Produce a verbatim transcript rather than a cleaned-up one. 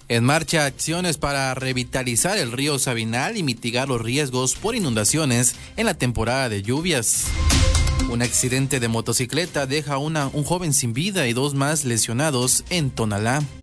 En marcha acciones para revitalizar el río Sabinal y mitigar los riesgos por inundaciones en la temporada de lluvias. Un accidente de motocicleta deja una, un joven sin vida y dos más lesionados en Tonalá.